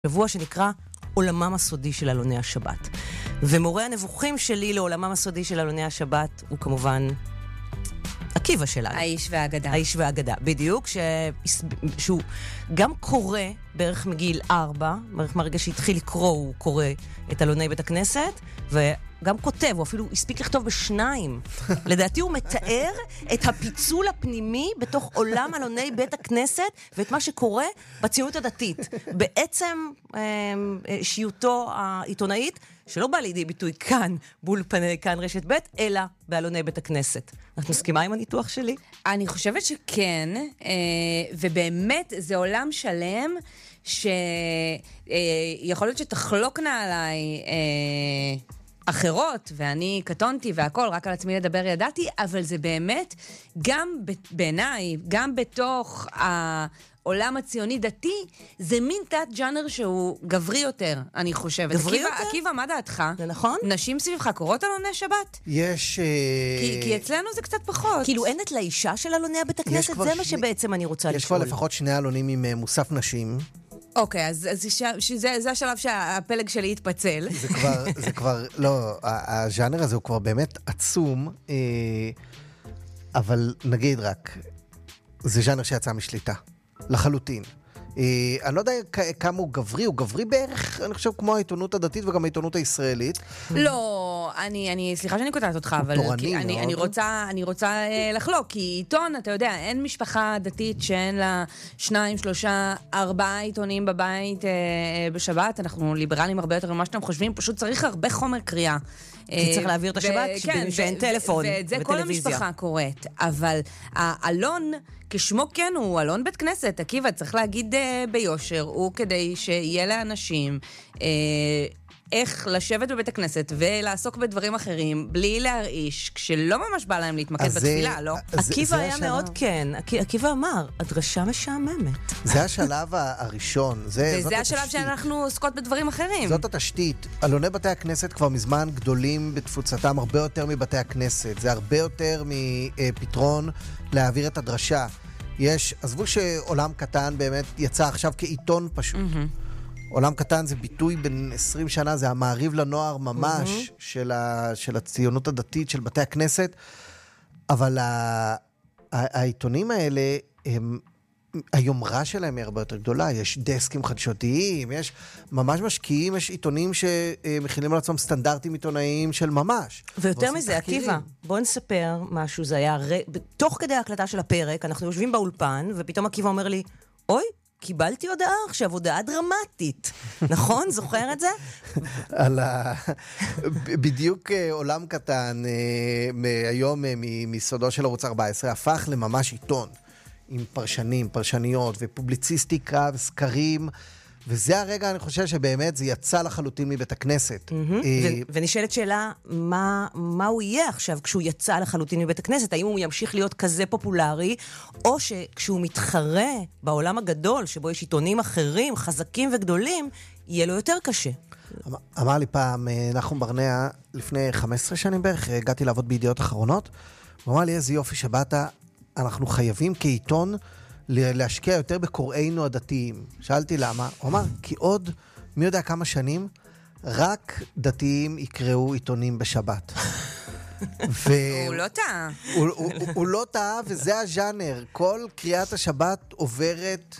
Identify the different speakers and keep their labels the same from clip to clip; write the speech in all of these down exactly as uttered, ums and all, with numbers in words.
Speaker 1: שבוע שנקרא עולמם הסודי של אלוני השבת. ומורה הנבוכים שלי לעולמם הסודי של אלוני השבת הוא כמובן עקיבא שלנו.
Speaker 2: האיש והאגדה.
Speaker 1: האיש והאגדה, בדיוק, ש... שהוא גם קורא בערך מגיל ארבע, בערך מהרגע שהתחיל לקרוא הוא קורא את אלוני בית הכנסת, וגם כותב, הוא אפילו הספיק לכתוב בשניים. לדעתי הוא מתאר את הפיצול הפנימי בתוך עולם אלוני בית הכנסת, ואת מה שקורה בציונות הדתית. בעצם שיותו העיתונאית, שלא בא לידי ביטוי כאן, באולפני כאן רשת ב', אלא באלוני בית הכנסת. את מסכימה עם הניתוח שלי?
Speaker 2: אני חושבת שכן, ובאמת זה עולם שלם, שיכול להיות שתחלוקנה עליי אחרות, ואני קטונתי והכל, רק על עצמי לדבר ידעתי, אבל זה באמת, גם בעיניי, גם בתוך העולם הציוני דתי, זה מין תת ג'אנר שהוא גברי יותר, אני חושבת.
Speaker 1: גברי יותר?
Speaker 2: עקיבא, מה דעתך?
Speaker 1: זה נכון?
Speaker 2: נשים סביבך קוראות אלוני שבת?
Speaker 3: יש...
Speaker 2: כי, כי אצלנו זה קצת פחות.
Speaker 1: כאילו אין את לאישה של אלוני הבית הכנסת? זה מה שבעצם אני רוצה לשאול.
Speaker 3: יש כבר לפחות שני אלונים עם מוסף נשים.
Speaker 2: אוקיי, אז, אז ש, שזה, זה השלב שהפלג שלי יתפצל.
Speaker 3: זה כבר, זה כבר, לא, הז'אנר הזה הוא כבר באמת עצום, אבל נגיד רק, זה ז'אנר שיצא משליטה, לחלוטין. אני לא יודע כמה הוא גברי, הוא גברי בערך, אני חושב, כמו העיתונות הדתית וגם העיתונות הישראלית.
Speaker 2: לא, אני, אני, סליחה שאני קוטעת אותך, אבל
Speaker 3: תורני,
Speaker 2: אני, אני רוצה, אני רוצה לחלוק, כי עיתון, אתה יודע, אין משפחה דתית שאין לה שניים, שלושה, ארבעה עיתונים בבית בשבת, אנחנו ליברלים הרבה יותר ממה שאתם חושבים, פשוט צריך הרבה חומר קריאה.
Speaker 1: כי צריך להעביר את השבת, שאין טלפון וטלוויזיה.
Speaker 2: ואת זה כל המשפחה קוראת, אבל האלון, כשמו כן, הוא אלון בית כנסת, עקיבא, צריך להגיד ביושר, הוא כדי שיהיה לאנשים איך לשבת בבית הכנסת ולעסוק בדברים אחרים, בלי להרעיש, כשלא ממש בא להם להתמקד בתפילה, לא?
Speaker 1: עקיבא היה מאוד כן, עקיבא אמר, הדרשה משעממת.
Speaker 3: זה השלב הראשון.
Speaker 2: וזה השלב שאנחנו עוסקות בדברים אחרים.
Speaker 3: זאת התשתית. אלוני בתי הכנסת כבר מזמן גדולים בתפוצתם, הרבה יותר מבתי הכנסת. זה הרבה יותר מפתרון להעביר את הדרשה. יש, עזבו שעולם קטן באמת יצא עכשיו כעיתון פשוט. עולם קטן זה ביטוי בין עשרים שנה, זה המעריב לנוער ממש של, ה, של הציונות הדתית, של בתי הכנסת. אבל ה, העיתונים האלה, הם, היומרה שלהם היא הרבה יותר גדולה. יש דסקים חדשותיים, יש ממש משקיעים, יש עיתונים שמכינים על עצמם סטנדרטים עיתונאיים של ממש.
Speaker 1: ויותר מזה, עקיבא, בוא נספר משהו, זה היה, תוך כדי ההקלטה של הפרק, אנחנו יושבים באולפן, ופתאום עקיבא אומר לי, אוי, קיבלתי הודעה עכשיו, הודעה דרמטית. נכון? זוכר את זה?
Speaker 3: על ה... בדיוק עולם קטן, היום מסודו של ערוץ ארבע עשרה, הפך לממש עיתון, עם פרשנים, פרשניות, ופובליציסטיקה, וסקרים, וזה הרגע, אני חושב שבאמת זה יצא לחלוטין מבית הכנסת.
Speaker 1: ונשאלת שאלה, מה הוא יהיה עכשיו כשהוא יצא לחלוטין מבית הכנסת? האם הוא ימשיך להיות כזה פופולרי, או שכשהוא מתחרה בעולם הגדול, שבו יש עיתונים אחרים, חזקים וגדולים, יהיה לו יותר קשה?
Speaker 3: אמר לי פעם, נחום ברנע, לפני חמש עשרה שנים בערך, הגעתי לעבוד בידיעות אחרונות, הוא אמר לי, איזה יופי שבאת, אנחנו חייבים כעיתון להשקיע יותר בקוראינו הדתיים. שאלתי למה, הוא אמר, כי עוד, מי יודע כמה שנים, רק דתיים יקראו עיתונים בשבת.
Speaker 2: הוא לא טעה.
Speaker 3: הוא לא טעה, וזה הז'אנר. כל קריאת השבת עוברת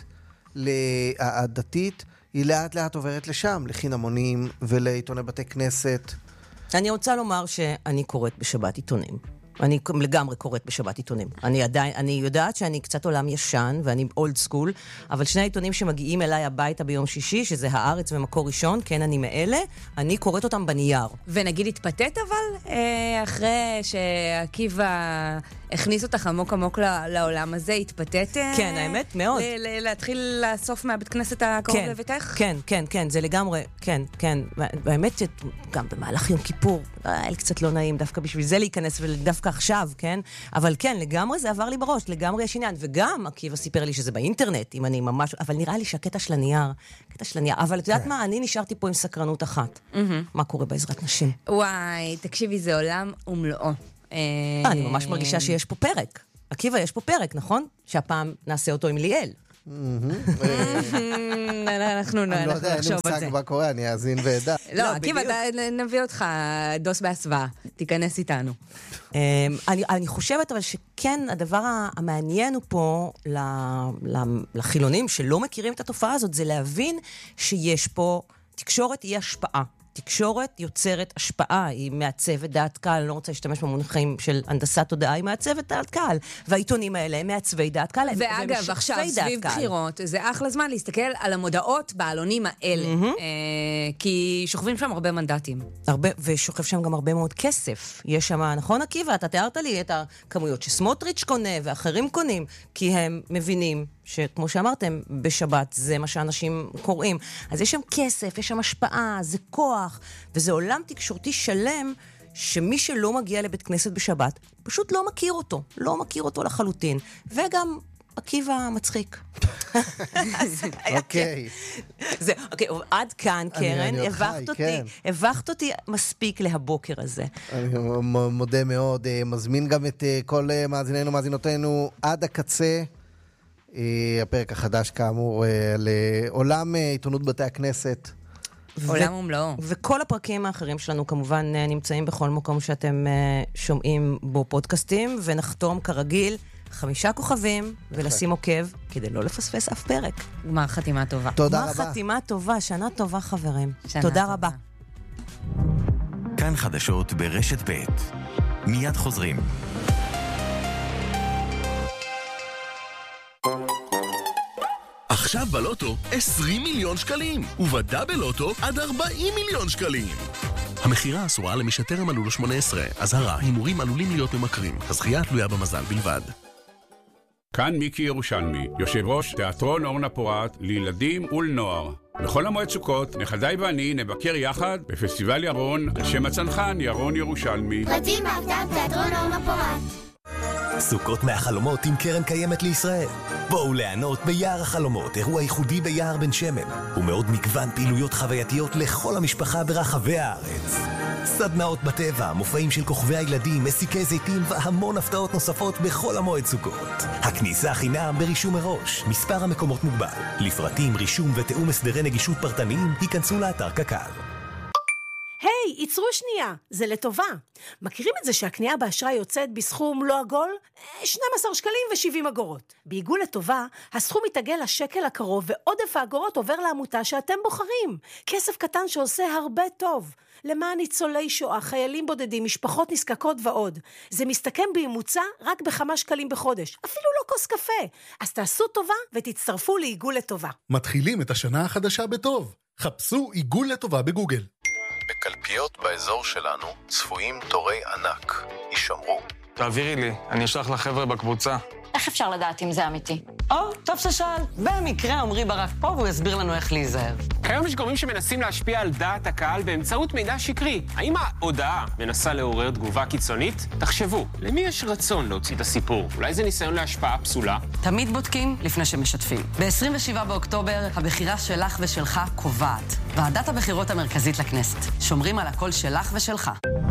Speaker 3: לדתית, היא לאט לאט עוברת לשם, לחינמונים ולעיתוני בתי כנסת.
Speaker 1: אני רוצה לומר שאני קוראת בשבת עיתונים. אני לגמרי קוראת בשבת עיתונים. אני עדיין, אני יודעת שאני קצת עולם ישן, ואני אולד סקול, אבל שני העיתונים שמגיעים אליי הביתה ביום שישי, שזה הארץ ומקור ראשון, כן, אני מאלה, אני קוראת אותם בנייר.
Speaker 2: ונגיד התפתת אבל, אחרי שעקיבא הכניס אותך עמוק עמוק לעולם הזה, התפתת?
Speaker 1: כן, האמת, מאוד.
Speaker 2: להתחיל לאסוף מהבית כנסת הקרוב לביתך?
Speaker 1: כן, כן, כן, זה לגמרי, כן, כן. והאמת שגם במהלך יום כיפור, היה קצת לא נעים דווקא בשביל זה להיכנס ודווקא עכשיו, כן? אבל כן, לגמרי זה עבר לי בראש, לגמרי יש עניין. וגם עקיבא סיפר לי שזה באינטרנט, אם אני ממש... אבל נראה לי שהקטע של הנייר, קטע של הנייר. אבל את יודעת מה? אני נשארתי פה עם סקרנות אחת. מה קורה בעזרת נשים?
Speaker 2: וואי, תקשיבי, זה עולם ומלואו.
Speaker 1: אני ממש מרגישה שיש פה פרק. עקיבא, יש פה פרק, נכון? שהפעם נעשה אותו עם ליאל.
Speaker 2: אנחנו נחשוב על זה.
Speaker 3: אני לא יודע, אין לי מושג מה קורה, אני אאזין ואדע.
Speaker 2: לא, עקיבא, נביא אותך, דוס בהסוואה, תיכנס איתנו.
Speaker 1: אני חושבת אבל שכן, הדבר המעניין הוא פה לחילונים שלא מכירים את התופעה הזאת, זה להבין שיש פה תקשורת, היא השפעה. תקשורת יוצרת השפעה, היא מעצבת דעת קהל, אני לא רוצה להשתמש במונחים של הנדסת תודעה, היא מעצבת דעת קהל, והעיתונים האלה הם מעצבי דעת קהל,
Speaker 2: ואגב, עכשיו, סביב בחירות, זה אחלה זמן להסתכל על המודעות בעלונים האלה, כי שוכבים שם הרבה מנדטים.
Speaker 1: ושוכב שם גם הרבה מאוד כסף. יש שם, נכון עקיבא, אתה תיארת לי את הכמויות שסמוטריץ' קונה ואחרים קונים, כי הם מבינים שכמו שאמרתם, בשבת זה מה שאנשים קוראים. אז יש שם כסף, יש שם השפעה, זה כוח, וזה עולם תקשורתי שלם, שמי שלא מגיע לבית כנסת בשבת, פשוט לא מכיר אותו, לא מכיר אותו לחלוטין. וגם עקיבא מצחיק.
Speaker 3: אוקיי.
Speaker 1: זה, אוקיי, עד כאן, קרן, הבחת אותי, הבחת אותי מספיק להבוקר הזה.
Speaker 3: אני מודה מאוד, מזמין גם את כל מאזיננו, מאזינותינו, עד הקצה, הפרק החדש כאמור לעולם עיתונות בתי הכנסת.
Speaker 2: עולם ומלואו.
Speaker 1: וכל הפרקים האחרים שלנו כמובן נמצאים בכל מקום שאתם שומעים בו פודקאסטים, ונחתום כרגיל חמישה כוכבים ולשים עוקב כדי לא לפספס אף פרק.
Speaker 2: גמר חתימה טובה.
Speaker 3: תודה רבה.
Speaker 1: גמר חתימה טובה, שנה טובה חברים. תודה רבה.
Speaker 4: כאן חדשות ברשת ב' מיד חוזרים.
Speaker 5: עכשיו בלוטו עשרים מיליון שקלים, ובדאבל לוטו עד ארבעים מיליון שקלים. המחירה אסורה למי שטרם מלאו לו שמונה עשרה. אזהרה, הימורים עלולים להיות ממכרים. הזכייה תלויה במזל בלבד.
Speaker 6: כאן מיקי ירושלמי, יושב ראש תיאטרון אורנה פורת לילדים ולנוער. בכל המועד סוכות, נכדיי ואני נבקר יחד בפסטיבל ירון על שם הצנחן ירון ירושלמי.
Speaker 7: פרטים באתר תיאטרון אורנה פורת.
Speaker 4: סוכות מהחלומות עם קרן קיימת לישראל. בואו ליהנות ביער החלומות, אירוע ייחודי ביער בן שמן, ומאוד מגוון פעילויות חווייתיות לכל המשפחה ברחבי הארץ. סדנאות בטבע, מופעים של כוכבי הילדים, מסיקי זיתים והמון הפתעות נוספות בכל המועד סוכות. הכניסה חינם ברישום מראש, מספר המקומות מוגבל. לפרטים, רישום ותאום הסדרי נגישות פרטניים, היכנסו לאתר קק"ל.
Speaker 8: היי, hey, יצרו שנייה, זה לטובה. מכירים את זה שהקנייה באשראי יוצאת בסכום לא עגול? שנים עשר שקלים ו-שבעים אגורות. בעיגול לטובה, הסכום מתעגל לשקל הקרוב ועודף האגורות עובר לעמותה שאתם בוחרים. כסף קטן שעושה הרבה טוב. למען ניצולי שואה, חיילים בודדים, משפחות נזקקות ועוד. זה מסתכם בממוצע רק בכמה שקלים בחודש. אפילו לא כוס קפה. אז תעשו טובה ותצטרפו לעיגול לטובה.
Speaker 9: מתחילים את השנה החדשה בטוב. חפשו עיגול לטובה בגוגל.
Speaker 10: בקלפיות באזור שלנו צפויים תורי ענק. יישמרו.
Speaker 11: תעבירי לי, אני אשלח לחבר'ה בקבוצה.
Speaker 12: איך אפשר לדעת אם זה אמיתי?
Speaker 1: או, טוב ששאל. במקרה עמרי ברק פה והוא יסביר לנו איך להיזהר.
Speaker 13: כיום יש גורמים שמנסים להשפיע על דעת הקהל באמצעות מידע שקרי. האם ההודעה מנסה לעורר תגובה קיצונית? תחשבו, למי יש רצון להוציא את הסיפור? אולי זה ניסיון להשפעה פסולה?
Speaker 14: תמיד בודקים לפני שמשתפים. ב-עשרים ושבעה באוקטובר הבחירה שלך ושלך קובעת. ועדת הבחירות המרכזית לכנסת. שומרים על הקול שלך ושלך.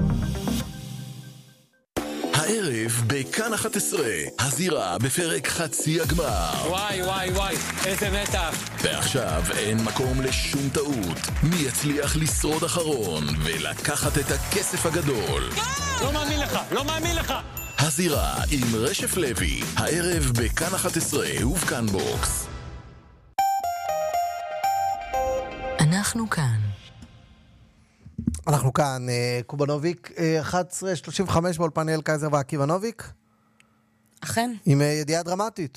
Speaker 5: הערב בכאן אחת עשרה, הזירה בפרק חצי הגמר.
Speaker 13: וואי וואי וואי, איזה מתח.
Speaker 5: ועכשיו אין מקום לשום טעות. מי יצליח לשרוד אחרון ולקחת את הכסף הגדול?
Speaker 13: לא מאמין לך, לא מאמין לך.
Speaker 5: הזירה עם רשף לוי, הערב בכאן אחת עשרה ובכאן בוקס.
Speaker 14: אנחנו כאן.
Speaker 3: אנחנו כאן, קובנוביק, אחת עשרה שלושים וחמש באולפן אל קייזר ועקיבא נוביק.
Speaker 2: אכן.
Speaker 3: עם ידיעה דרמטית.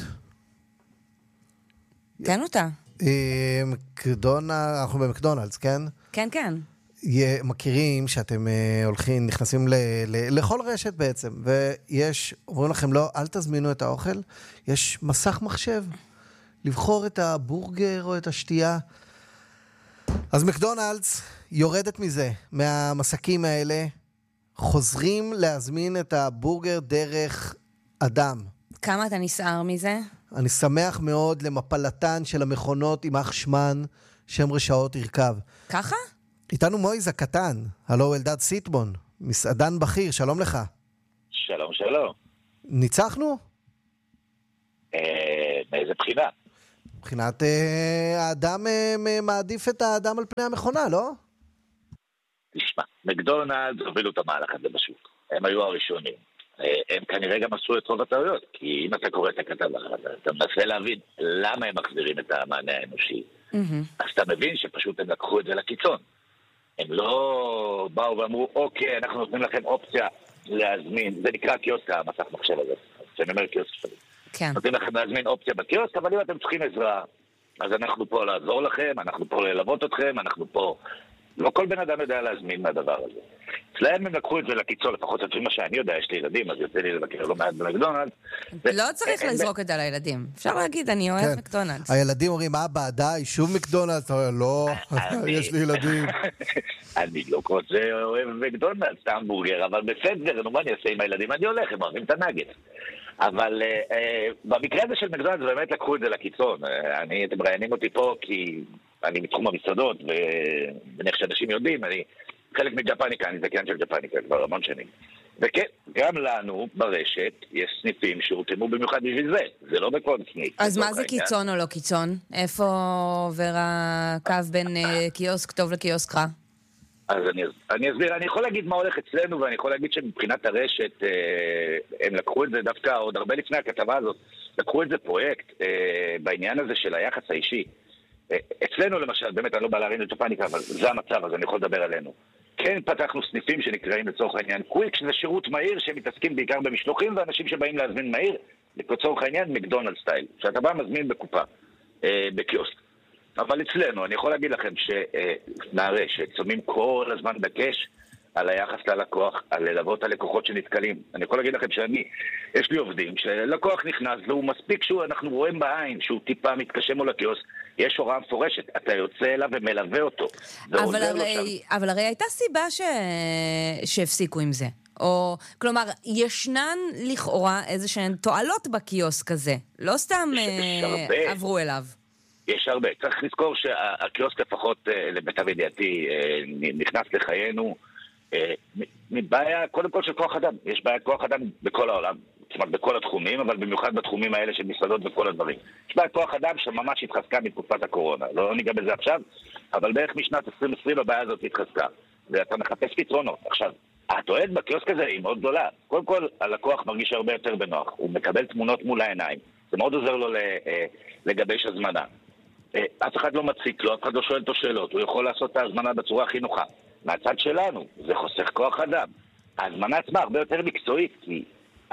Speaker 2: תן אותה.
Speaker 3: מקדונלד, אנחנו במקדונלדס, כן?
Speaker 2: כן, כן.
Speaker 3: מכירים שאתם הולכים, נכנסים ל, ל, לכל רשת בעצם, ויש, אומרים לכם לא, אל תזמינו את האוכל, יש מסך מחשב, לבחור את הבורגר או את השתייה. אז מקדונלדס יורדת מזה, מהמסקים האלה, חוזרים להזמין את הבורגר דרך אדם.
Speaker 2: כמה אתה נסער מזה?
Speaker 3: אני שמח מאוד למפלתן של המכונות עם אח שמן, שם רשעות ירכב.
Speaker 2: ככה?
Speaker 3: איתנו מויז הקטן, הלו אלדד סיטבון, מסעדן בכיר, שלום לך.
Speaker 15: שלום, שלום.
Speaker 3: ניצחנו?
Speaker 15: אה, מאיזה בחינה?
Speaker 3: מבחינת האדם מעדיף את האדם על פני המכונה, לא?
Speaker 15: תשמע, מקדונלדס הובילו את המהלך הזה בשוק. הם היו הראשונים. הם כנראה גם עשו את רוב הטעויות, כי אם אתה קורא את הכתבה, אתה מנסה להבין למה הם מחזירים את המענה האנושי. אז אתה מבין שפשוט הם לקחו את זה לקיצון. הם לא באו ואמרו, אוקיי, אנחנו נותנים לכם אופציה להזמין, זה נקרא קיוסק, המסך מחשב הזה, שאני אומר קיוסק שלי.
Speaker 2: כן.
Speaker 15: נותנים לכם להזמין אופציה בקיוסק, אבל אם אתם צריכים עזרה, אז אנחנו פה לעזור לכם, אנחנו פה ללוות אתכם, אנחנו פה... לא כל בן אדם יודע להזמין מהדבר הזה. אצלהם הם לקחו את זה לקיצון, לפחות לפי מה שאני יודע, יש לי ילדים, אז יוצא לי לבקר לא מעט במקדונלדס.
Speaker 2: לא צריך לזרוק את זה לילדים. אפשר להגיד, אני אוהב מקדונלדס.
Speaker 3: הילדים אומרים, מה בעדה, שוב מקדונלדס? לא, יש לי ילדים.
Speaker 15: אני לא כזה אוהב מקדונלדס, את ההמבורגר, אבל בסדר, נו מה אני אעשה עם הילדים? אני הולך, הם אוהבים את הנגט. אבל במקרה הזה של מקדונלדס באמת לקחו את זה לקיצון. אתם מראיינים אותי פה כי אני מתחום המסעדות, ובניח שאנשים יודעים, אני חלק מג'פניקה, אני זכיין של ג'פניקה כבר המון שנים. וכן, גם לנו ברשת יש סניפים שהותאמו במיוחד בשביל זה. זה לא בכל סניף.
Speaker 2: אז מה זה קיצון או לא קיצון? איפה עובר הקו בין קיוסק טוב לקיוסק רע?
Speaker 15: אז אני, אני אסביר, אני יכול להגיד מה הולך אצלנו, ואני יכול להגיד שמבחינת הרשת, הם לקחו את זה דווקא עוד הרבה לפני הכתבה הזאת, לקחו את זה פרויקט בעניין הזה של היחס האישי. אצלנו למשל, באמת אני לא בא להרים לג'פניקה, אבל זה המצב, אז אני יכול לדבר עלינו. כן, פתחנו סניפים שנקראים לצורך העניין קוויק, שזה שירות מהיר שמתעסקים בעיקר במשלוחים, ואנשים שבאים להזמין מהיר, לצורך העניין מקדונלד סטייל, שאתה בא מזמין בקופה, בקיוסק. אבל אצלנו, אני יכול להגיד לכם שנערי שצומים כל הזמן דגש על היחס ללקוח, על ללוות הלקוחות שנתקלים. אני יכול להגיד לכם שאני, יש לי עובדים שלקוח נכנס והוא מספיק שאנחנו רואים בעין שהוא טיפה מתקשה מול הקיוסק, יש הוראה מפורשת, אתה יוצא אליו ומלווה אותו.
Speaker 2: אבל הרי, אבל הרי הייתה סיבה ש... שהפסיקו עם זה. או, כלומר, ישנן לכאורה איזשהן תועלות בקיוסק הזה. לא סתם uh, עברו אליו.
Speaker 15: יש הרבה. צריך לזכור שהקיוסק לפחות, למיטב ידיעתי, נכנס לחיינו מבעיה, קודם כל של כוח אדם. יש בעיה כוח אדם בכל העולם, כמעט בכל התחומים, אבל במיוחד בתחומים האלה של מסעדות וכל הדברים. יש בעיה כוח אדם שממש התחזקה מתקופת הקורונה. לא ניגע בזה עכשיו, אבל בערך משנת עשרים עשרים הבעיה הזאת התחזקה. ואתה מחפש פתרונות. עכשיו, התועלת בקיוסק הזה היא מאוד גדולה. קודם כל, הלקוח מרגיש הרבה יותר בנוח. הוא מקבל תמונות מול העיניים. זה מאוד עוזר לו לגבש הזמנה. אף אחד לא מציק לו, אף אחד לא שואל אותו שאלות. הוא יכול לעשות את ההזמנה בצורה הכי נוחה. מהצד שלנו, זה חוסך כוח אדם. ההזמנה עצמה הרבה יותר מקצועית, כי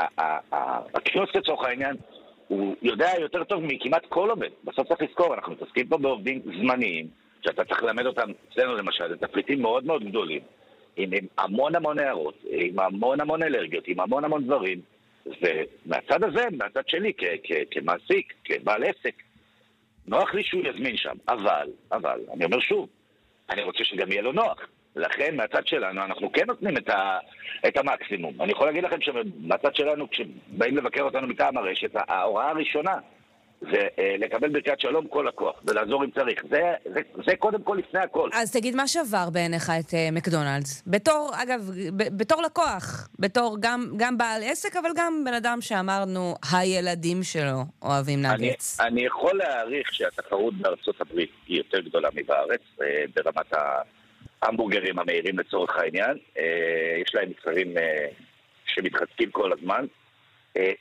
Speaker 15: הקיוסק לצורך העניין, הוא יודע יותר טוב מכמעט כל עובד. בסוף צריך לזכור, אנחנו מתעסקים פה בעובדים זמניים, שאתה צריך ללמד אותם, אצלנו למשל, זה תפריטים מאוד מאוד גדולים, עם המון המון הערות, עם המון המון אלרגיות, עם המון המון דברים, ומהצד הזה, מהצד שלי, כמעסיק, כבעל עסק, נוח לי שהוא יזמין שם, אבל, אבל, אני אומר שוב, אני רוצה שגם יהיה לו נוח. לכן, מהצד שלנו, אנחנו כן נותנים את, ה, את המקסימום. אני יכול להגיד לכם שמהצד שלנו, כשבאים לבקר אותנו מטעם הרשת, ההוראה הראשונה זה אה, לקבל ברכת שלום כל לקוח, ולעזור אם צריך. זה, זה, זה קודם כל לפני הכל.
Speaker 2: אז תגיד, מה שבר בעיניך את uh, מקדונלדס? בתור, אגב, ב- בתור לקוח, בתור גם, גם בעל עסק, אבל גם בן אדם שאמרנו, הילדים שלו אוהבים נגץ.
Speaker 15: אני, אני יכול להעריך שהתחרות בארצות הברית היא יותר גדולה מבארץ, אה, ברמת ההמבורגרים המהירים לצורך העניין. אה, יש להם מסחרים אה, שמתחזקים כל הזמן. אה,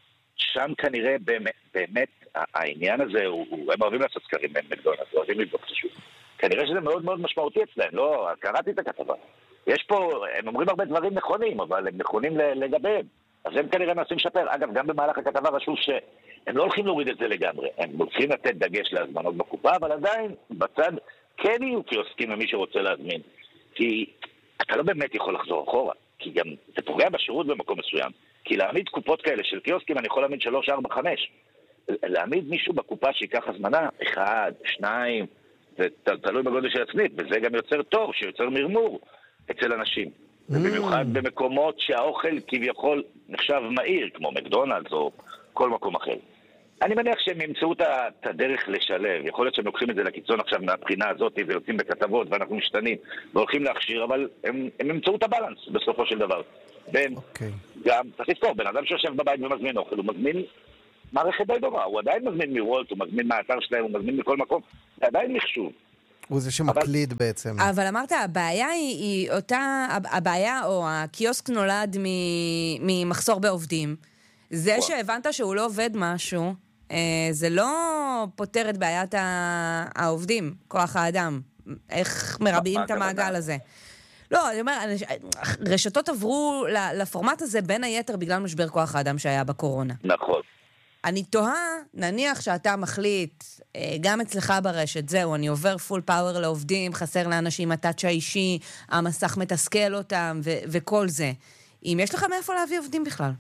Speaker 15: שם כנראה באמת, באמת העניין הזה, הוא, הוא, הם אוהבים לעשות סקרים בין מקדונלדס, אוהבים לבדוק חשוב. כנראה שזה מאוד מאוד משמעותי אצלהם, לא, קראתי את הכתבה. יש פה, הם אומרים הרבה דברים נכונים, אבל הם נכונים לגביהם. אז הם כנראה מנסים לשפר. אגב, גם במהלך הכתבה רשום שהם לא הולכים להוריד את זה לגמרי. הם רוצים לתת דגש להזמנות בקופה, אבל עדיין בצד כן יהיו קיוסקים למי שרוצה להזמין. כי אתה לא באמת יכול לחזור אחורה, כי גם זה פוגע בשירות במקום מסוים. כי להעמיד קופות כאלה של קיוסקים, אני יכול להעמיד שלוש, ארבע, חמש. להעמיד מישהו בקופה שיקח הזמנה, אחד, שניים, זה תלוי בגודל של הסניף, וזה גם יוצר תור, שיוצר מרמור אצל אנשים. ובמיוחד במקומות שהאוכל כביכול נחשב מהיר, כמו מקדונלדס או כל מקום אחר. אני מניח שהם ימצאו את הדרך לשלב. יכול להיות שהם לוקחים את זה לקיצון עכשיו מהבחינה הזאת, ויוצאים בכתבות, ואנחנו משתנים, והולכים להכשיר, אבל הם, הם ימצאו את הבלנס בסופו של דבר. בין, okay. גם, צריך לזכור, בן אדם שיושב בבית ומזמין אוכל, הוא מזמין מערכת די דומה, הוא עדיין מזמין מוולט, הוא מזמין מהאתר שלהם, הוא מזמין מכל מקום, זה עדיין מחשוב.
Speaker 3: הוא זה שמקליד בעצם.
Speaker 2: אבל אמרת, הבעיה היא, היא אותה, הבעיה או הקיוסק נולד ממחסור בעובדים. זה שהבנת שהוא לא עובד משהו, זה לא פותר את בעיית העובדים, כוח האדם. איך מרבעים את המעגל הזה. לא, אני אומר, רשתות עברו לפורמט הזה בין היתר בגלל משבר כוח האדם שהיה בקורונה.
Speaker 15: נכון.
Speaker 2: אני תוהה, נניח שאתה מחליט, גם אצלך ברשת, זהו, אני עובר פול פאוור לעובדים, חסר לאנשים הטאצ' האישי, המסך מתסכל אותם ו- וכל זה. אם יש לך מאיפה להביא עובדים בכלל?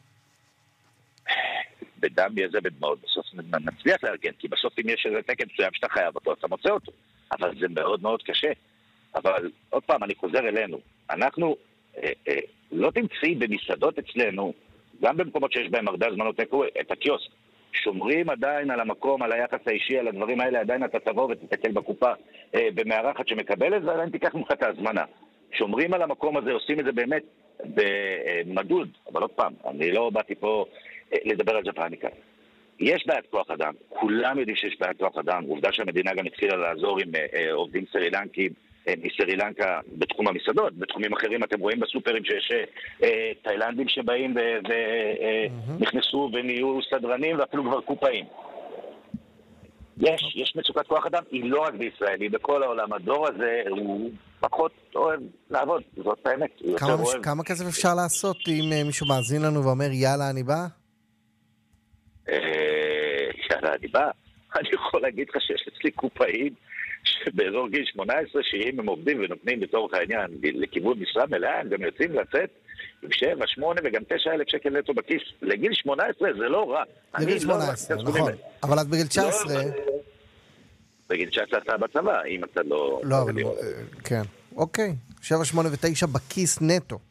Speaker 15: בדם יזה בדמעות, בסוף נצליח לארגן, כי בסוף אם יש איזה תקן מסוים שאתה חייב אותו, אתה מוצא אותו. אבל זה מאוד מאוד קשה. אבל עוד פעם, אני חוזר אלינו. אנחנו אה, אה, לא תמצאי במסעדות אצלנו, גם במקומות שיש בהם הרבה הזמנות נקווי, את הקיוסק. שומרים עדיין על המקום, על היחס האישי, על הדברים האלה, עדיין אתה תבוא ותתקל בקופה אה, במערכת שמקבלת, ועדיין תיקח ממך את ההזמנה. שומרים על המקום הזה, עושים את זה באמת במדוד, אבל עוד פעם, אני לא באתי פה אה, לדבר על זה פאניקה. יש בעיית כוח אדם, כולם יודעים שיש בעיית כוח אדם, עובדה שהמדינה גם התחילה לעזור עם אה, אה, עובדים סרילנקים, מסרילנקה בתחום המסעדות, בתחומים אחרים אתם רואים בסופרים שיש אה, תאילנדים שבאים ונכנסו אה, ונהיו סדרנים ואפילו כבר קופאים. יש, יש מצוקת כוח אדם, היא לא רק בישראל, היא בכל העולם. הדור הזה הוא פחות אוהב לעבוד, זאת האמת.
Speaker 3: כמה, מש... כמה כסף אפשר לעשות אם uh, מישהו מאזין לנו ואומר יאללה אני בא?
Speaker 15: אה, יאללה אני בא? אני יכול להגיד לך שיש אצלי קופאים שבאזור גיל שמונה עשרה, שאם הם עובדים ונותנים בתורך העניין לכיוון משרה מלאה, הם גם יוצאים לצאת עם שבע, שמונה וגם תשע אלף שקל נטו בכיס. לגיל שמונה עשרה זה לא רע.
Speaker 3: לגיל שמונה עשרה, נכון. אבל את בגיל תשע עשרה...
Speaker 15: בגיל תשע עשרה אתה בצבא, אם אתה לא...
Speaker 3: לא, אבל... כן. אוקיי. שבע, שמונה ותשע בכיס נטו.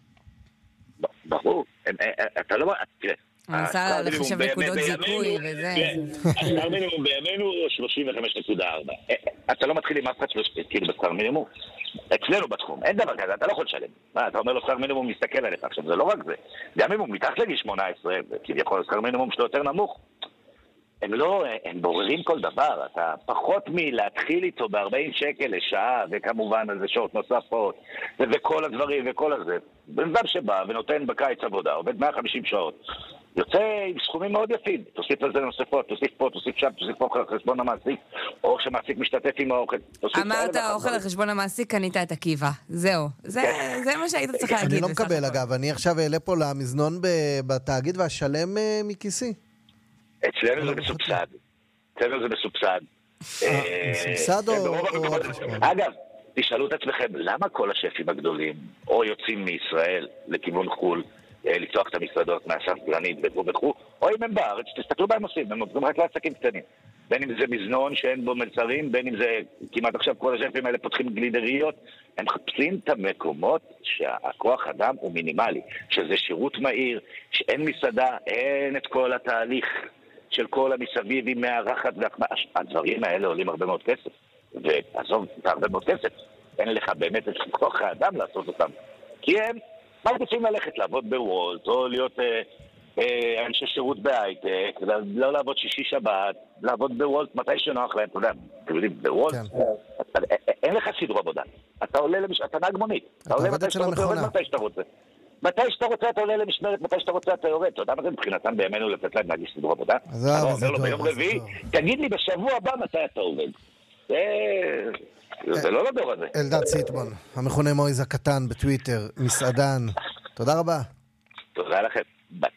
Speaker 15: ברור. אתה לא... תראה.
Speaker 2: אני מנסה לחשב נקודות זיכוי וזה.
Speaker 15: השכר מינימום בימינו שלושים וחמש נקודה ארבע. אתה לא מתחיל עם אף אחד כאילו בשכר מינימום. אצלנו בתחום, אין דבר כזה, אתה לא יכול לשלם. אתה אומר לו שכר מינימום מסתכל עליך. עכשיו, זה לא רק זה. גם אם הוא מתחת לגיל שמונה עשרה, כביכול שכר מינימום שלו יותר נמוך, הם לא, הם בוררים כל דבר. אתה פחות מלהתחיל איתו ב-ארבעים שקל לשעה, וכמובן איזה שעות נוספות, וכל הדברים וכל הזה. בן אדם שבא ונותן בקיץ עבודה, עובד מאה וחמישים שעות, יוצא עם סכומים מאוד יפים. תוסיף לזה נוספות, תוסיף פה, תוסיף שם, תוסיף פה חשבון המעסיק, או שמעסיק משתתף עם האוכל.
Speaker 2: אמרת האוכל על חשבון המעסיק, קנית את עקיבא. זהו. זה מה שהיית צריך להגיד.
Speaker 3: אני לא מקבל אגב, אני עכשיו אעלה פה למזנון בתאגיד והשלם מכיסי.
Speaker 15: אצלנו זה מסובסד. אצלנו זה מסובסד.
Speaker 3: מסובסד או...
Speaker 15: אגב, תשאלו את עצמכם, למה כל השפים הגדולים או יוצאים מישראל לכיוון חול, לפתוח את המסעדות מהשף גרנית וכו', או אם הם בארץ, תסתכלו בהם עושים, הם עובדים רק לעסקים קטנים. בין אם זה מזנון שאין בו מלצרים, בין אם זה כמעט עכשיו כל השפים האלה פותחים גלידריות, הם מחפשים את המקומות שהכוח אדם הוא מינימלי, שזה שירות מהיר, שאין מסעדה, אין את כל התהליך של כל המסביב עם מערכת, הדברים האלה עולים הרבה מאוד כסף, ועזוב, זה הרבה מאוד כסף, אין לך באמת את כוח האדם לעשות אותם, כי הם מה רוצים ללכת, לעבוד בוולט, או להיות אה, אה, אנשי שירות בהייטק, לא לעבוד שישי שבת, לעבוד בוולט מתי שנוח להם, אתה יודע, אתם יודעים, בוולט, כן. אתה, אין לך סידור עבודה, אתה עולה למשמרת, אתה נהג מונית, אתה עולה מתי שאתה רוצה, יורד מתי שאתה רוצה, מתי שאתה רוצה אתה עולה למשמרת, מתי שאתה רוצה אתה יורד, אתה יודע מה זה מבחינתם בימינו לתת להם להגיש סידור עבודה, אתה אומר לו ביום רביעי, תגיד לי בשבוע הבא מתי אתה עובד, זה... זה לא לדור הזה.
Speaker 3: אלדד סיטבון, המכונה מויז הקטן בטוויטר, מסעדן. תודה רבה.
Speaker 15: תודה לכם. ביי.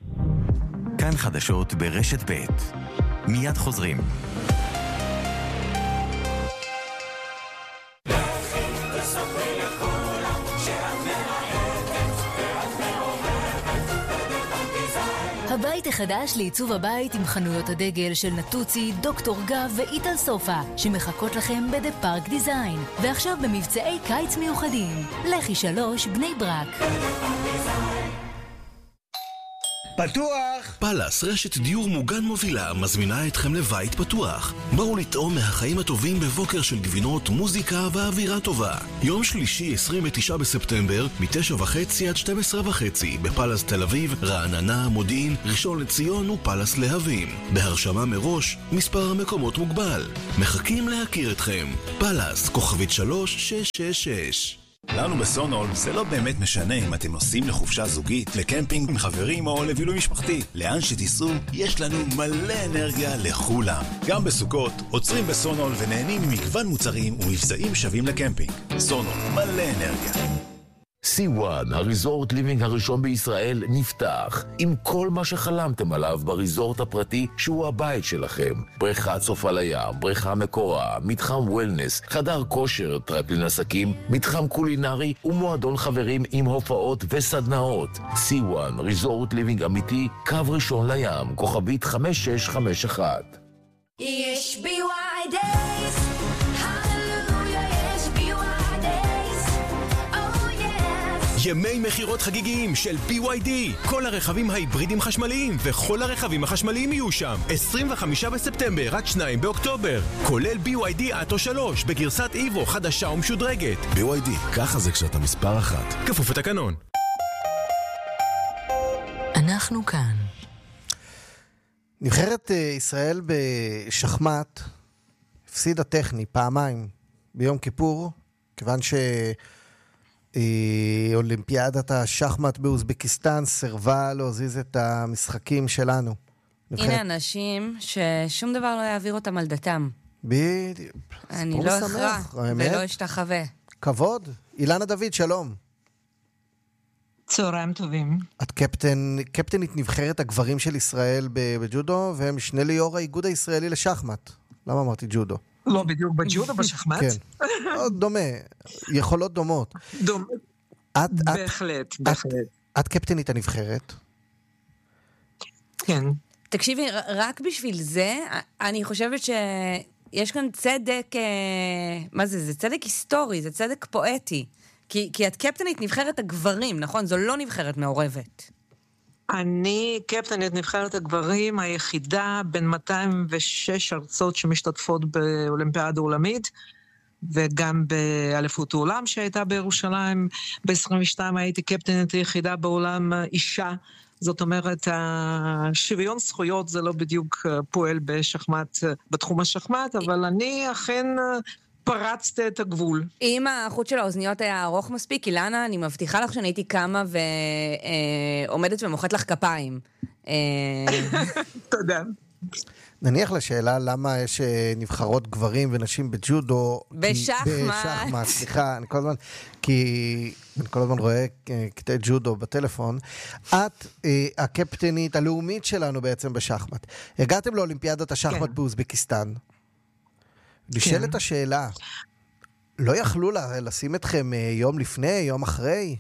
Speaker 4: כאן חדשות ברשת ב'. מיד חוזרים.
Speaker 16: הבית החדש לעיצוב הבית עם חנויות הדגל של נטוצי, דוקטור גב ואיטל סופה שמחכות לכם בדה פארק דיזיין ועכשיו במבצעי קיץ מיוחדים. לכי שלוש בני ברק.
Speaker 5: פתוח! פלס, רשת דיור מוגן מובילה, מזמינה אתכם לבית פתוח. בואו לטעום מהחיים הטובים בבוקר של גבינות, מוזיקה ואווירה טובה. יום שלישי, עשרים ותשעה בספטמבר, מ-תשע וחצי עד שתים עשרה וחצי, בפלס תל אביב, רעננה, מודיעין, ראשון לציון ופלס להבים. בהרשמה מראש, מספר המקומות מוגבל. מחכים להכיר אתכם. פלס, כוכבית שלוש שש שש שש.
Speaker 17: לנו בסונול זה לא באמת משנה אם אתם נוסעים לחופשה זוגית, לקמפינג עם חברים או לבילוי משפחתי. לאן שתיסעו, יש לנו מלא אנרגיה לכולם. גם בסוכות, עוצרים בסונול ונהנים ממגוון מוצרים ומבצעים שווים לקמפינג. סונול, מלא אנרגיה.
Speaker 18: סי וואן, הריזורט ליבינג הראשון בישראל, נפתח עם כל מה שחלמתם עליו בריזורט הפרטי שהוא הבית שלכם. בריכת סוף על הים, בריכה מקורה, מתחם וולנס, חדר כושר, טרפלין עסקים, מתחם קולינרי ומועדון חברים עם הופעות וסדנאות. סי וואן, ריזורט ליבינג אמיתי, קו ראשון לים, כוכבית חמש שש חמש אחת.
Speaker 7: יש בי וואי דייס, הללויה, יש בי וואי דייס,
Speaker 5: ימי מחירות חגיגיים של בי וואי די. כל הרכבים ההיברידים חשמליים וכל הרכבים החשמליים יהיו שם. עשרים וחמישה בספטמבר עד שניים באוקטובר. כולל בי וואי די אטו שלוש בגרסת איבו חדשה ומשודרגת. בי וואי די, ככה זה כשאתה מספר אחת. כפוף לתקנון.
Speaker 16: אנחנו כאן.
Speaker 3: נבחרת ישראל בשחמט הפסידה טכני פעמיים ביום כיפור, כיוון ש... אולימפיאדת השחמט באוזבקיסטן סרבה להוזיז את המשחקים שלנו.
Speaker 2: הנה אנשים ששום דבר לא יעביר אותם על דתם.
Speaker 3: בדיוק.
Speaker 2: אני לא אכרע ולא אשתחווה.
Speaker 3: כבוד. אילנה דוד, שלום.
Speaker 19: צהריים טובים.
Speaker 3: את קפטן, קפטנית נבחרת הגברים של ישראל בג'ודו, והם משנה ליו"ר האיגוד הישראלי לשחמט. למה אמרתי ג'ודו?
Speaker 19: לא בדיוק בג'ודו, בשחמט?
Speaker 3: כן. דומה, יכולות דומות.
Speaker 19: דומה. בהחלט, בהחלט.
Speaker 3: את קפטנית הנבחרת?
Speaker 19: כן.
Speaker 2: תקשיבי, רק בשביל זה, אני חושבת שיש כאן צדק, מה זה? זה צדק היסטורי, זה צדק פואטי. כי, כי את קפטנית נבחרת הגברים, נכון? זו לא נבחרת מעורבת.
Speaker 19: אני קפטנית נבחרת הגברים היחידה בין מאתיים ושש ארצות שמשתתפות באולימפיאדה עולמית, וגם באליפות העולם שהייתה בירושלים. ב-עשרים ושתיים הייתי קפטנית היחידה בעולם אישה. זאת אומרת, השוויון זכויות זה לא בדיוק פועל בשחמט, בתחום השחמט, אבל אני אכן פרצת את הגבול.
Speaker 2: אם החוט של האוזניות היה ארוך מספיק, אילנה, אני מבטיחה לך שאני הייתי קמה ועומדת ומוחאת לך כפיים.
Speaker 19: תודה.
Speaker 3: נניח לשאלה למה יש נבחרות גברים ונשים בג'ודו.
Speaker 2: בשחמט.
Speaker 3: בשחמט, סליחה, אני כל הזמן, כי אני כל הזמן רואה קטעי ג'ודו בטלפון. את הקפטנית הלאומית שלנו בעצם בשחמט. הגעתם לאולימפיאדת השחמט באוזבקיסטן. נשאלת השאלה, לא יכלו לשים אתכם יום לפני, יום אחרי?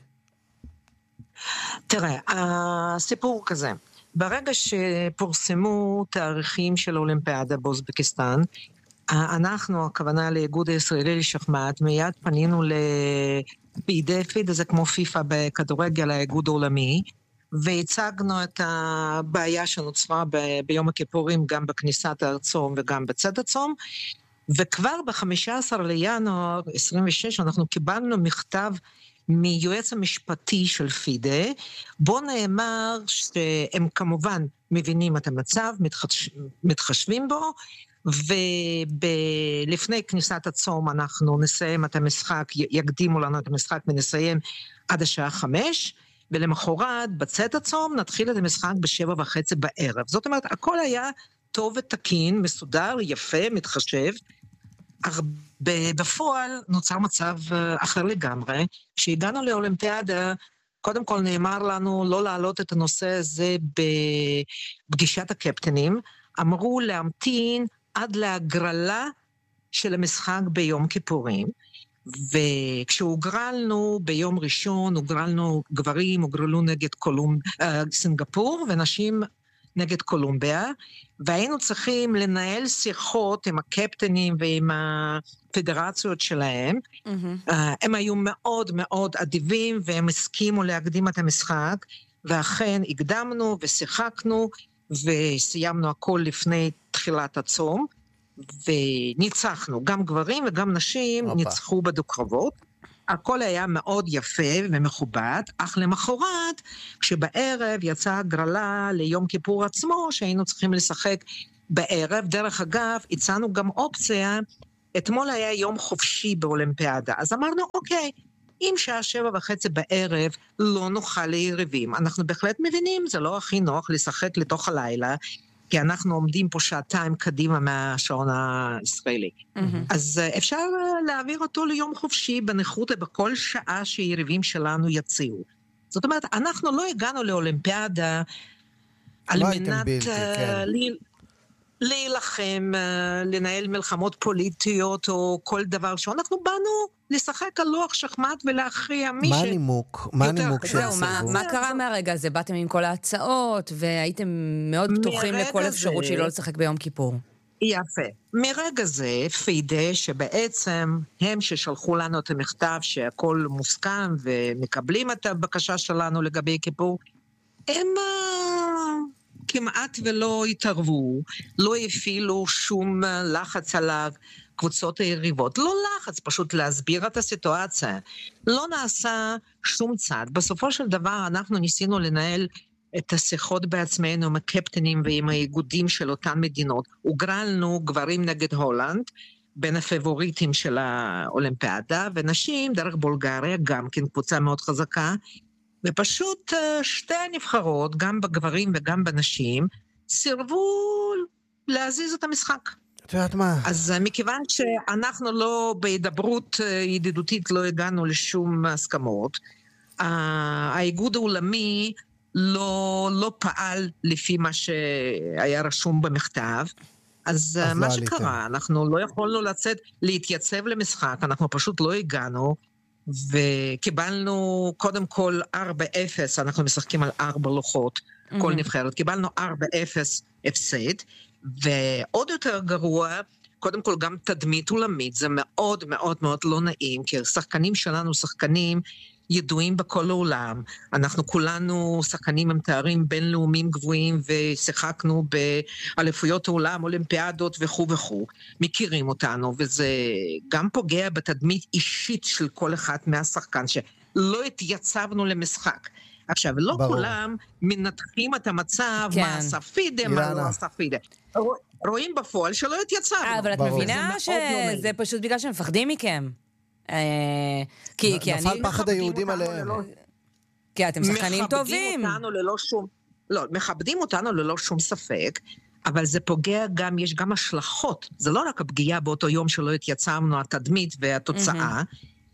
Speaker 19: תראה, הסיפור כזה. ברגע שפורסמו תאריכים של האולימפיאדה באוזבקיסטן, אנחנו, הכוונה לאיגוד הישראלי לשחמט, מיד פנינו ל-פידפיד, זה כמו פיפה בכדורגל, האיגוד העולמי, והצגנו את הבעיה שנוצרה ב- ביום הכיפורים, גם בכניסת הצום וגם בצאת הצום, וכבר ב-חמישה עשר לינואר עשרים ושש אנחנו קיבלנו מכתב מיועץ המשפטי של פידה, בו נאמר שהם כמובן מבינים את המצב, מתחש... מתחשבים בו, ולפני כניסת הצום אנחנו נסיים את המשחק, יקדימו לנו את המשחק ונסיים עד השעה חמש, ולמחרת בצאת הצום נתחיל את המשחק בשבע וחצי בערב. זאת אומרת, הכל היה טוב ותקין, מסודר, יפה, מתחשב, אך בפועל נוצר מצב אחר לגמרי. כשהגענו לאולימפיאדה, קודם כל נאמר לנו לא להעלות את הנושא הזה בפגישת הקפטנים, אמרו להמתין עד להגרלה של המשחק ביום כיפורים, וכשהוגרלנו ביום ראשון, הוגרלנו גברים, הוגרלו נגד קולומב... סינגפור, ונשים נגד קולומביה, והיינו צריכים לנהל שיחות עם הקפטנים ועם הפדרציות שלהם. Mm-hmm. הם היו מאוד מאוד אדיבים, והם הסכימו להקדים את המשחק, ואכן הקדמנו ושיחקנו, וסיימנו הכל לפני תחילת הצום, וניצחנו, גם גברים וגם נשים
Speaker 3: אופה.
Speaker 19: ניצחו בדו-קרבות. הכל היה מאוד יפה ומכובד, אך למחרת, כשבערב יצאה הגרלה ליום כיפור עצמו, שהיינו צריכים לשחק בערב, דרך אגב, הצענו גם אופציה, אתמול היה יום חופשי באולימפיאדה, אז אמרנו, אוקיי, אם שעה שבע וחצי בערב לא נוכל ליריבים, אנחנו בהחלט מבינים, זה לא הכי נוח לשחק לתוך הלילה, כי אנחנו עומדים פה שעתיים קדימה מהשעון הישראלי. Mm-hmm. אז אפשר להעביר אותו ליום חופשי בנוחות ובכל שעה שיריבים שלנו יציעו. זאת אומרת, אנחנו לא הגענו לאולימפיאדה על מנת
Speaker 3: בלתי, כן.
Speaker 19: לי... להילחם, לנהל מלחמות פוליטיות או כל דבר שאנחנו באנו לשחק על לוח שחמט ולהכריע מי ש...
Speaker 3: מה הנימוק? מה הנימוק של
Speaker 2: זהו, מה, מה קרה מהרגע הזה? באתם עם כל ההצעות והייתם מאוד פתוחים לכל אפשרות שהיא לא לשחק ביום כיפור.
Speaker 19: יפה. מרגע זה, פידה, שבעצם הם ששלחו לנו את המכתב שהכל מוסכם ומקבלים את הבקשה שלנו לגבי כיפור, הם... כמעט ולא התערבו, לא הפעילו שום לחץ על הקבוצות היריבות. לא לחץ, פשוט להסביר את הסיטואציה. לא נעשה שום צעד. בסופו של דבר אנחנו ניסינו לנהל את השיחות בעצמנו עם הקפטנים ועם האיגודים של אותן מדינות. הוגרלנו גברים נגד הולנד, בין הפבוריטים של האולימפיאדה, ונשים דרך בולגריה, גם כן קבוצה מאוד חזקה, ופשוט שתי הנבחרות, גם בגברים וגם בנשים, סירבו להזיז את המשחק.
Speaker 3: את יודעת מה?
Speaker 19: אז מכיוון שאנחנו לא בהידברות ידידותית לא הגענו לשום הסכמות, האיגוד העולמי לא, לא פעל לפי מה שהיה רשום במכתב, אז, אז מה שקרה, אנחנו לא יכולנו לצאת, להתייצב למשחק, אנחנו פשוט לא הגענו, וקיבלנו קודם כל ארבע אפס, אנחנו משחקים על ארבע לוחות, mm-hmm. כל נבחרת, קיבלנו ארבע אפס הפסד, ועוד יותר גרוע, קודם כל גם תדמית עולמית, זה מאוד מאוד מאוד לא נעים, כי השחקנים שלנו שחקנים ידועים בכל העולם, אנחנו כולנו שחקנים עם תארים בינלאומיים גבוהים, ושיחקנו באליפויות העולם, אולימפיאדות וכו' וכו', מכירים אותנו, וזה גם פוגע בתדמית אישית של כל אחד מהשחקן, שלא התייצבנו למשחק. עכשיו, לא ברור. כולם מנתחים את המצב, כן. מה עשה פידה, מה לא עשה פידה. רואים בפועל שלא התייצבנו.
Speaker 2: אבל את מבינה שזה פשוט בגלל שמפחדים מכם. כי
Speaker 3: נפל פחד היהודים עליהם.
Speaker 2: כי אתם שחקנים טובים.
Speaker 19: מכבדים אותנו ללא שום... לא, מכבדים אותנו ללא שום ספק, אבל זה פוגע גם, יש גם השלכות. זה לא רק הפגיעה באותו יום שלא התייצבנו, התדמית והתוצאה.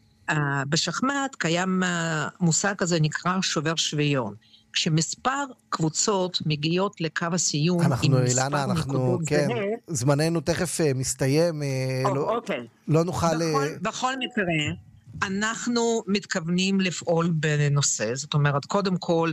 Speaker 19: בשחמט קיים מושג כזה נקרא שובר שוויון. כשמספר קבוצות מגיעות לקו הסיום
Speaker 3: אנחנו, אילנה, אנחנו, כן, זמננו תכף מסתיים, לא נוכל...
Speaker 19: בכל מקרה, אנחנו מתכוונים לפעול בנושא, זאת אומרת, קודם כל,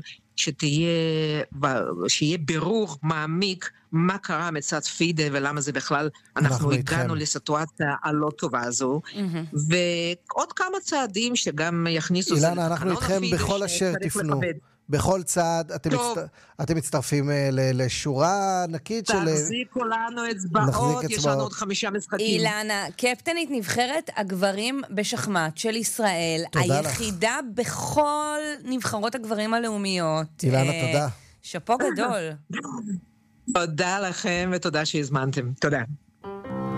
Speaker 19: שיהיה בירור מעמיק מה קרה מצד פידה ולמה זה בכלל, אנחנו הגענו לסיטואציה הלא טובה הזו, ועוד כמה צעדים שגם יכניסו...
Speaker 3: אילנה, אנחנו איתכם בכל אשר תפנו. בכל צעד, אתם, מצט... אתם מצטרפים לשורה ענקית של...
Speaker 19: תחזיקו לנו אצבעות, יש לנו עוד חמישה משחקים.
Speaker 2: אילנה, קפטנית נבחרת הגברים בשחמט של ישראל, היחידה לך. בכל נבחרות הגברים הלאומיות.
Speaker 3: אילנה, uh, תודה.
Speaker 2: שפו גדול.
Speaker 19: תודה לכם ותודה שהזמנתם. תודה.